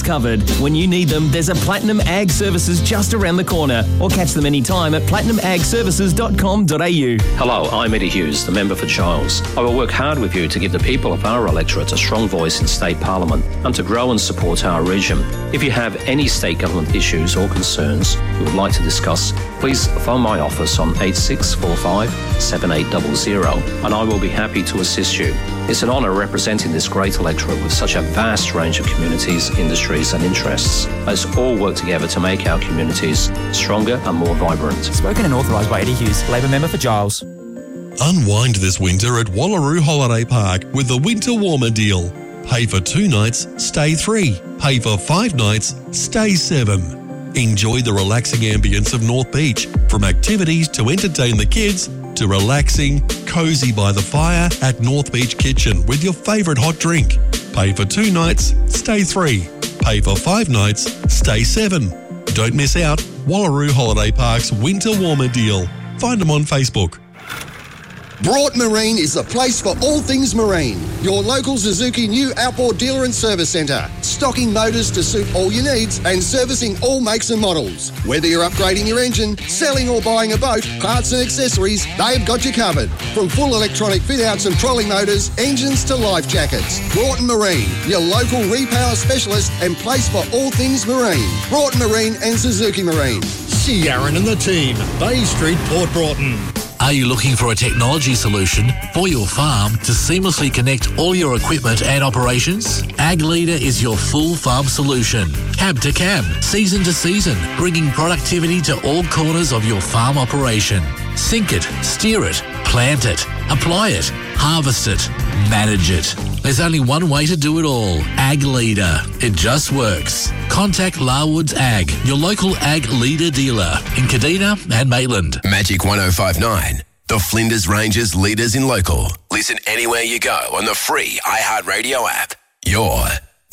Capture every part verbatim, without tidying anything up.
products covered. When you need them, there's a Platinum Ag Services just around the corner, or catch them anytime at platinum ag services dot com dot a u. Hello, I'm Eddie Hughes, the member for Giles. I will work hard with you to give the people of our electorate a strong voice in State Parliament and to grow and support our region. If you have any state government issues or concerns you would like to discuss, please phone my office on eight six four five, seven eight zero zero and I will be happy to assist you. It's an honour representing this great electorate with such a vast range of communities, industries and interests. Let's all work together to make our communities stronger and more vibrant. Spoken and authorised by Eddie Hughes, Labor member for Giles. Unwind this winter at Wallaroo Holiday Park with the Winter Warmer deal. Pay for two nights, stay three. Pay for five nights, stay seven. Enjoy the relaxing ambience of North Beach, from activities to entertain the kids to relaxing, cosy by the fire at North Beach Kitchen with your favourite hot drink. Pay for two nights, stay three. Pay for five nights, stay seven. Don't miss out. Wallaroo Holiday Park's Winter Warmer deal. Find them on Facebook. Broughton Marine is the place for all things marine. Your local Suzuki new outboard dealer and service centre. Stocking motors to suit all your needs and servicing all makes and models. Whether you're upgrading your engine, selling or buying a boat, parts and accessories, they've got you covered. From full electronic fit-outs and trolley motors, engines to life jackets. Broughton Marine, your local repower specialist and place for all things marine. Broughton Marine and Suzuki Marine. See Aaron and the team. Bay Street, Port Broughton. Are you looking for a technology solution for your farm to seamlessly connect all your equipment and operations? Ag Leader is your full farm solution. Cab to cab, season to season, bringing productivity to all corners of your farm operation. Sync it, steer it, plant it, apply it, harvest it, manage it. There's only one way to do it all. Ag Leader. It just works. Contact Larwoods Ag, your local Ag Leader dealer in Kadina and Maitland. Magic one oh five point nine, the Flinders Ranges leaders in local. Listen anywhere you go on the free iHeartRadio app. Your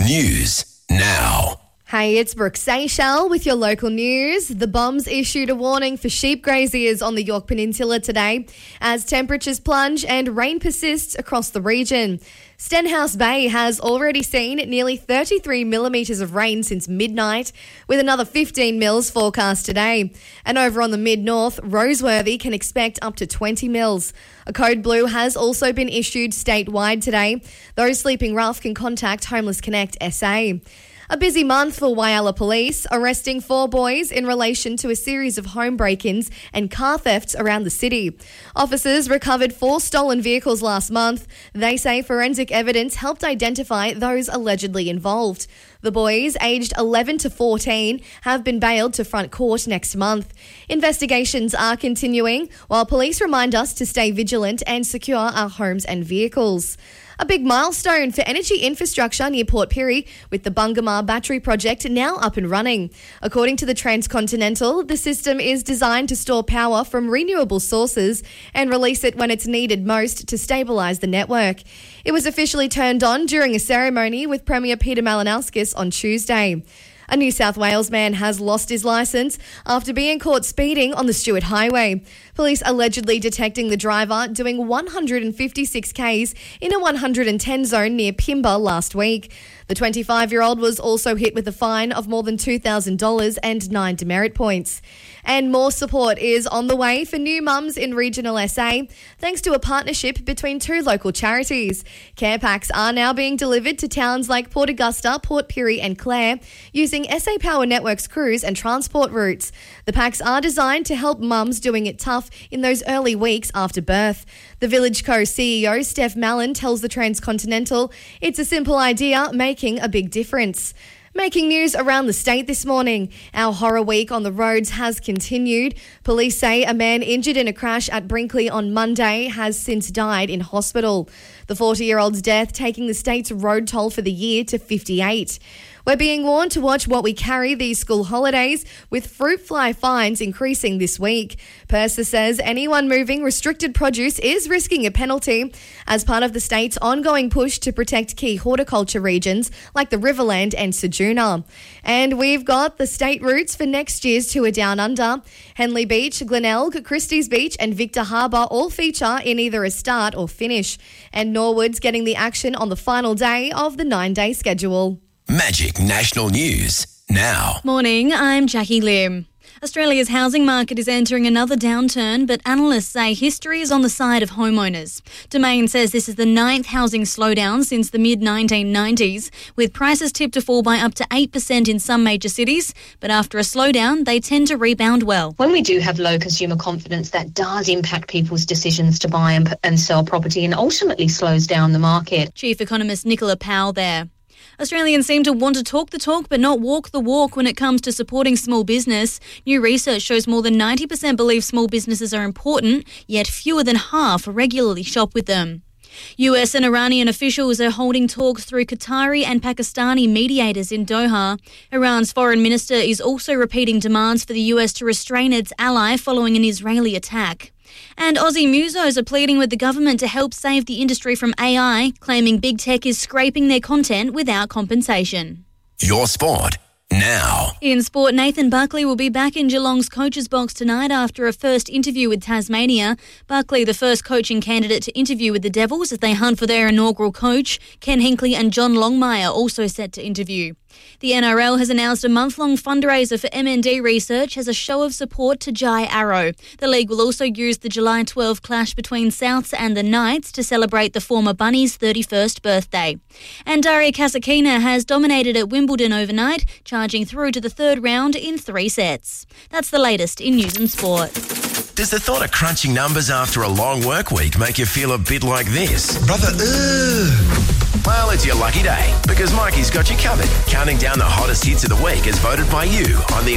news now. Hey, it's Brooke Seychelles with your local news. The Bombs issued a warning for sheep graziers on the York Peninsula today as temperatures plunge and rain persists across the region. Stenhouse Bay has already seen nearly thirty-three millimetres of rain since midnight, with another fifteen mils forecast today. And over on the mid-north, Roseworthy can expect up to twenty mils. A code blue has also been issued statewide today. Those sleeping rough can contact Homeless Connect S A. A busy month for Whyalla Police, arresting four boys in relation to a series of home break-ins and car thefts around the city. Officers recovered four stolen vehicles last month. They say forensic evidence helped identify those allegedly involved. The boys, aged eleven to fourteen, have been bailed to front court next month. Investigations are continuing, while police remind us to stay vigilant and secure our homes and vehicles. A big milestone for energy infrastructure near Port Pirie, with the Bungamar Battery Project now up and running. According to the Transcontinental, the system is designed to store power from renewable sources and release it when it's needed most to stabilise the network. It was officially turned on during a ceremony with Premier Peter Malinowskis on Tuesday. A New South Wales man has lost his licence after being caught speeding on the Stewart Highway. Police allegedly detecting the driver doing one hundred fifty-six kays in a one hundred ten zone near Pimba last week. The twenty-five-year-old was also hit with a fine of more than two thousand dollars and nine demerit points. And more support is on the way for new mums in regional S A, thanks to a partnership between two local charities. Care packs are now being delivered to towns like Port Augusta, Port Pirie and Clare, using S A Power Network's crews and transport routes. The packs are designed to help mums doing it tough in those early weeks after birth. The Village Co C E O, Steph Mallon, tells the Transcontinental it's a simple idea making a big difference. Making news around the state this morning. Our horror week on the roads has continued. Police say a man injured in a crash at Brinkley on Monday has since died in hospital. The forty-year-old's death taking the state's road toll for the year to fifty-eight. We're being warned to watch what we carry these school holidays, with fruit fly fines increasing this week. Purser says anyone moving restricted produce is risking a penalty as part of the state's ongoing push to protect key horticulture regions like the Riverland and Ceduna. And we've got the state routes for next year's Tour Down Under. Henley Beach, Glenelg, Christie's Beach and Victor Harbour all feature in either a start or finish. And Norwood's getting the action on the final day of the nine-day schedule. Magic National News now. Morning, I'm Jackie Lim. Australia's housing market is entering another downturn, but analysts say history is on the side of homeowners. Domain says this is the ninth housing slowdown since the mid nineteen nineties, with prices tipped to fall by up to eight percent in some major cities. But after a slowdown, they tend to rebound well. When we do have low consumer confidence, that does impact people's decisions to buy and, and sell property and ultimately slows down the market. Chief Economist Nicola Powell there. Australians seem to want to talk the talk but not walk the walk when it comes to supporting small business. New research shows more than ninety percent believe small businesses are important, yet fewer than half regularly shop with them. U S and Iranian officials are holding talks through Qatari and Pakistani mediators in Doha. Iran's foreign minister is also repeating demands for the U S to restrain its ally following an Israeli attack. And Aussie musos are pleading with the government to help save the industry from A I, claiming big tech is scraping their content without compensation. Your sport now. In sport, Nathan Buckley will be back in Geelong's coach's box tonight after a first interview with Tasmania. Buckley, the first coaching candidate to interview with the Devils as they hunt for their inaugural coach. Ken Hinkley and John Longmire also set to interview. The N R L has announced a month-long fundraiser for M N D research as a show of support to Jai Arrow. The league will also use the July twelfth clash between Souths and the Knights to celebrate the former Bunny's thirty-first birthday. And Daria Kasatkina has dominated at Wimbledon overnight, charging through to the third round in three sets. That's the latest in news and sport. Does the thought of crunching numbers after a long work week make you feel a bit like this? Brother, ugh. Well, it's your lucky day because Mikey's got you covered. Counting down the hottest hits of the week as voted by you on the